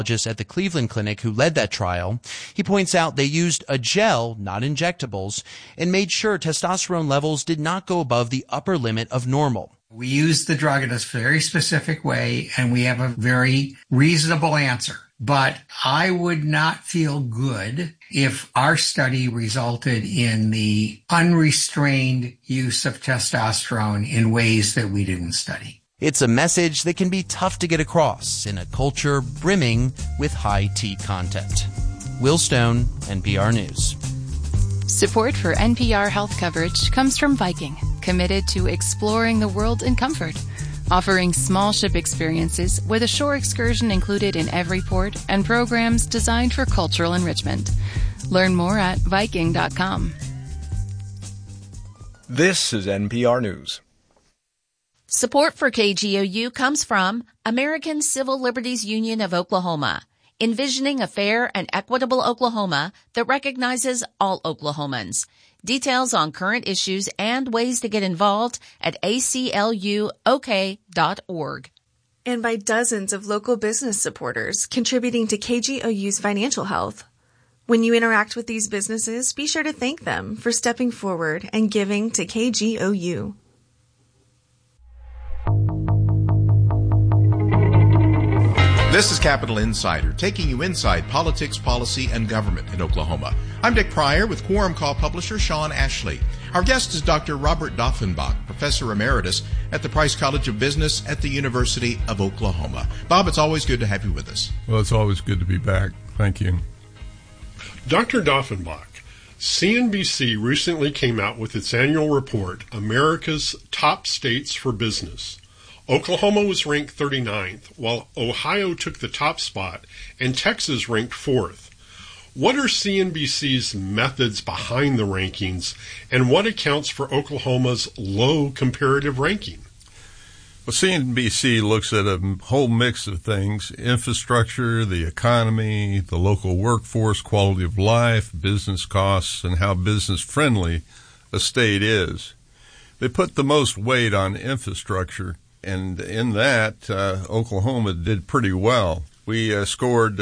at the Cleveland Clinic who led that trial. He points out they used a gel, not injectables, and made sure testosterone levels did not go above the upper limit of normal. We use the drug in a very specific way, and we have a very reasonable answer. But I would not feel good if our study resulted in the unrestrained use of testosterone in ways that we didn't study. It's a message that can be tough to get across in a culture brimming with high T content. Will Stone, NPR News. Support for NPR health coverage comes from Viking, committed to exploring the world in comfort, offering small ship experiences with a shore excursion included in every port and programs designed for cultural enrichment. Learn more at Viking.com. This is NPR News. Support for KGOU comes from American Civil Liberties Union of Oklahoma, envisioning a fair and equitable Oklahoma that recognizes all Oklahomans. Details on current issues and ways to get involved at acluok.org. And by dozens of local business supporters contributing to KGOU's financial health. When you interact with these businesses, be sure to thank them for stepping forward and giving to KGOU. This is Capital Insider, taking you inside politics, policy, and government in Oklahoma. I'm Dick Pryor with Quorum Call publisher Sean Ashley. Our guest is Dr. Robert Doffenbach, Professor Emeritus at the Price College of Business at the University of Oklahoma. Bob, it's always good to have you with us. Well, it's always good to be back. Thank you. Dr. Doffenbach, CNBC recently came out with its annual report, America's Top States for Business. Oklahoma was ranked 39th, while Ohio took the top spot, and Texas ranked 4th. What are CNBC's methods behind the rankings, and what accounts for Oklahoma's low comparative ranking? Well, CNBC looks at a whole mix of things: infrastructure, the economy, the local workforce, quality of life, business costs, and how business-friendly a state is. They put the most weight on infrastructure, and in that, Oklahoma did pretty well. We scored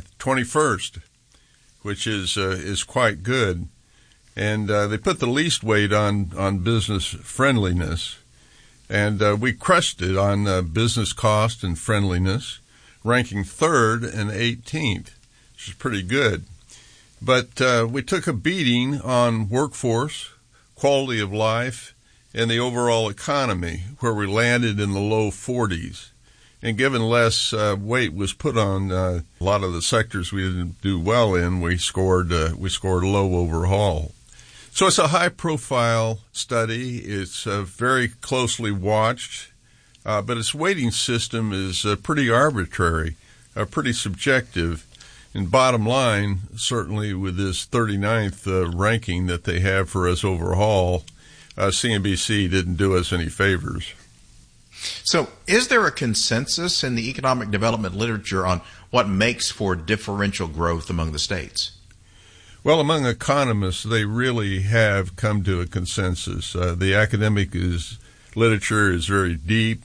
21st, which is quite good. And they put the least weight on business friendliness. And we crushed it on business cost and friendliness, ranking 3rd and 18th, which is pretty good. But we took a beating on workforce, quality of life, and the overall economy, where we landed in the low 40s. And given less weight was put on a lot of the sectors we didn't do well in, we scored low overall. So it's a high-profile study. It's very closely watched, but its weighting system is pretty arbitrary, pretty subjective. And bottom line, certainly with this 39th ranking that they have for us overall, CNBC didn't do us any favors. So is there a consensus in the economic development literature on what makes for differential growth among the states? Well, among economists, they really have come to a consensus. The academic literature is very deep,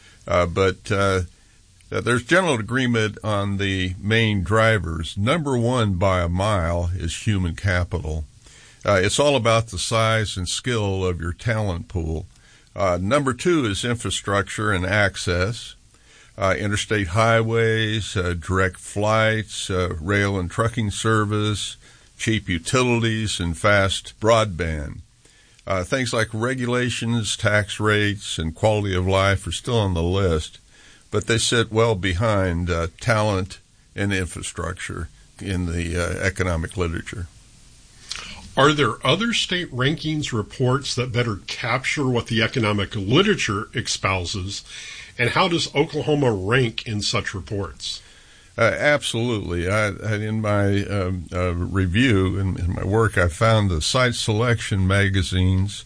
but there's general agreement on the main drivers. Number one by a mile is human capital. It's all about the size and skill of your talent pool. Number two is infrastructure and access, interstate highways, direct flights, rail and trucking service, cheap utilities, and fast broadband. Things like regulations, tax rates, and quality of life are still on the list, but they sit well behind talent and infrastructure in the economic literature. Are there other state rankings reports that better capture what the economic literature espouses, and how does Oklahoma rank in such reports? Absolutely. In my review, in my work, I found the Site Selection Magazine's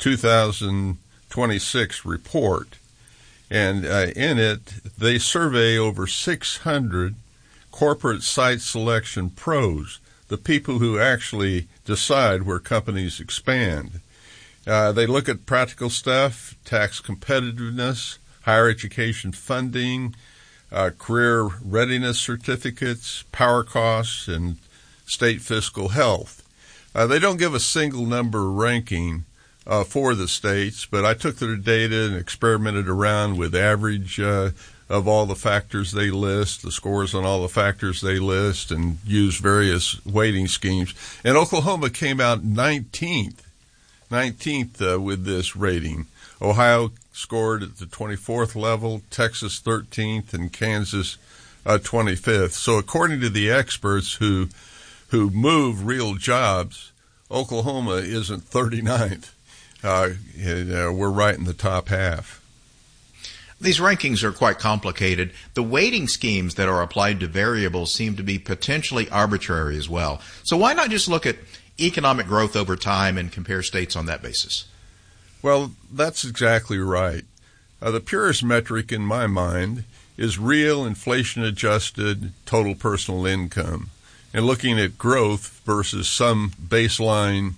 2026 report, and in it, they survey over 600 corporate site selection pros, the people who actually decide where companies expand. They look at practical stuff, tax competitiveness, higher education funding, career readiness certificates, power costs, and state fiscal health. They don't give a single number ranking for the states, but I took their data and experimented around with average of all the factors they list, the scores on all the factors they list, and used various weighting schemes. And Oklahoma came out 19th with this rating. Ohio scored at the 24th level, Texas 13th, and Kansas 25th. So according to the experts who move real jobs, Oklahoma isn't 39th. We're right in the top half. These rankings are quite complicated. The weighting schemes that are applied to variables seem to be potentially arbitrary as well. So why not just look at economic growth over time and compare states on that basis? Well, that's exactly right. The purest metric in my mind is real inflation-adjusted total personal income, and looking at growth versus some baseline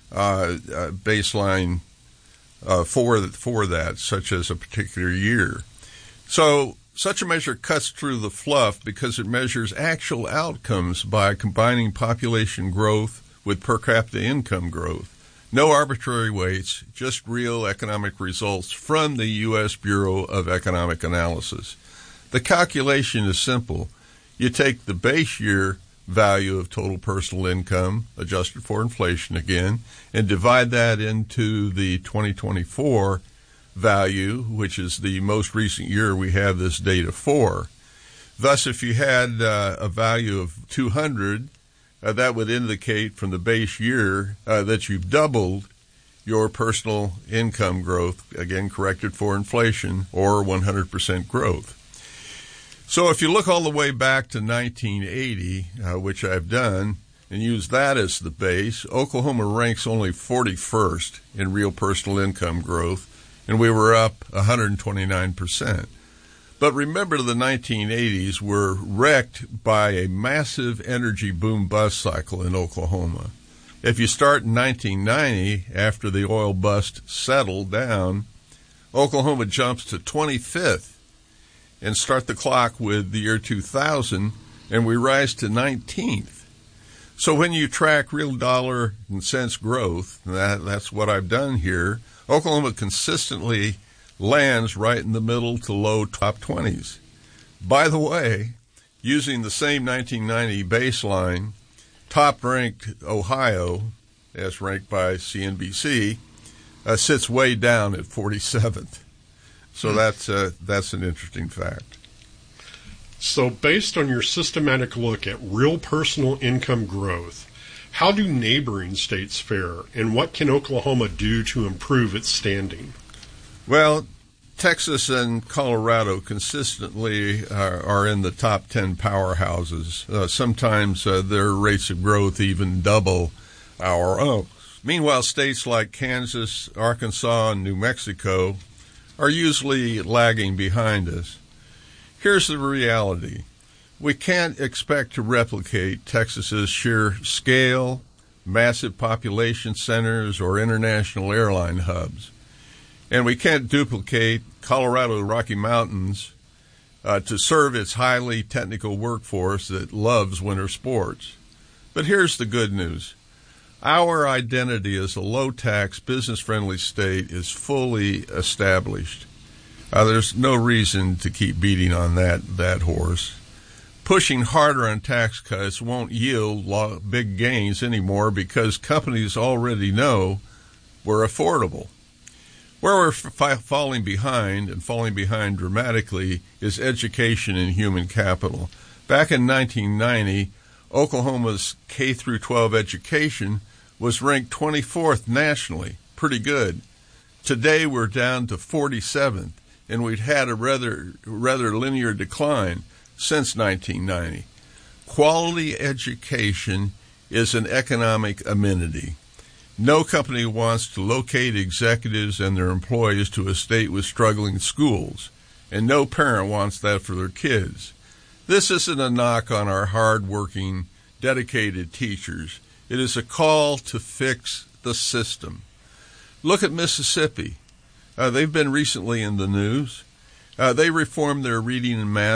for that, such as a particular year. So such a measure cuts through the fluff because it measures actual outcomes by combining population growth with per capita income growth. No arbitrary weights, just real economic results from the U.S. Bureau of Economic Analysis. The calculation is simple. You take the base year value of total personal income, adjusted for inflation again, and divide that into the 2024 value, which is the most recent year we have this data for. Thus, if you had a value of 200, that would indicate from the base year that you've doubled your personal income growth, again corrected for inflation, or 100% growth. So if you look all the way back to 1980, which I've done, and use that as the base, Oklahoma ranks only 41st in real personal income growth, and we were up 129%. But remember, the 1980s were wrecked by a massive energy boom-bust cycle in Oklahoma. If you start in 1990, after the oil bust settled down, Oklahoma jumps to 25th, and start the clock with the year 2000, and we rise to 19th. So when you track real dollar and cents growth, that's what I've done here, Oklahoma consistently lands right in the middle to low top 20s. By the way, using the same 1990 baseline, top-ranked Ohio, as ranked by CNBC, sits way down at 47th. So that's an interesting fact. So based on your systematic look at real personal income growth, how do neighboring states fare, and what can Oklahoma do to improve its standing? Well, Texas and Colorado consistently are in the top 10 powerhouses. Sometimes their rates of growth even double our own. Meanwhile, states like Kansas, Arkansas, and New Mexico are usually lagging behind us. Here's the reality. We can't expect to replicate Texas's sheer scale, massive population centers, or international airline hubs. And we can't duplicate Colorado Rocky Mountains to serve its highly technical workforce that loves winter sports. But here's the good news. Our identity as a low-tax, business-friendly state is fully established. There's no reason to keep beating on that horse. Pushing harder on tax cuts won't yield big gains anymore because companies already know we're affordable. Where we're falling behind, and falling behind dramatically, is education and human capital. Back in 1990, Oklahoma's K-12 education was ranked 24th nationally. Pretty good. Today we're down to 47th, and we've had a rather linear decline since 1990. Quality education is an economic amenity. No company wants to locate executives and their employees to a state with struggling schools, and no parent wants that for their kids. This isn't a knock on our hard-working, dedicated teachers. It is a call to fix the system. Look at Mississippi. They've been recently in the news. They reformed their reading and math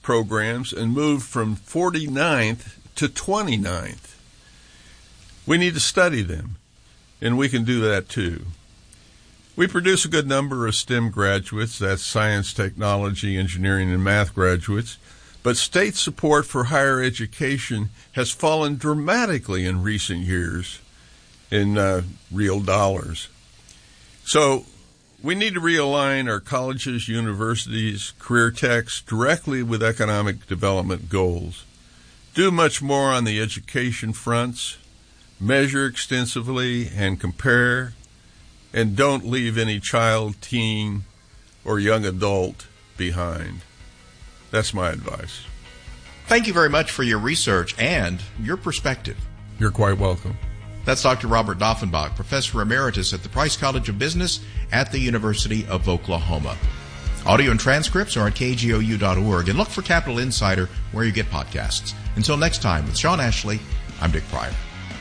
programs and moved from 49th to 29th. We need to study them, and we can do that too. We produce a good number of STEM graduates, that's science, technology, engineering, and math graduates, but state support for higher education has fallen dramatically in recent years in real dollars. So we need to realign our colleges, universities, career techs directly with economic development goals. Do much more on the education fronts, measure extensively and compare, and don't leave any child, teen, or young adult behind. That's my advice. Thank you very much for your research and your perspective. You're quite welcome. That's Dr. Robert Doffenbach, Professor Emeritus at the Price College of Business at the University of Oklahoma. Audio and transcripts are at kgou.org, and look for Capital Insider where you get podcasts. Until next time, with Sean Ashley, I'm Dick Pryor.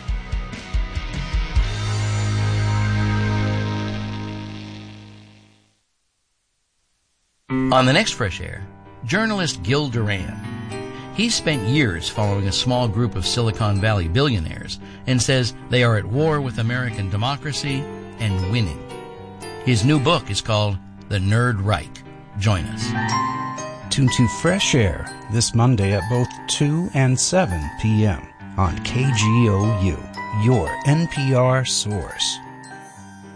On the next Fresh Air, journalist Gil Duran. He's spent years following a small group of Silicon Valley billionaires and says they are at war with American democracy and winning. His new book is called The Nerd Reich. Join us. Tune to Fresh Air this Monday at both 2 and 7 p.m. on KGOU, your NPR source.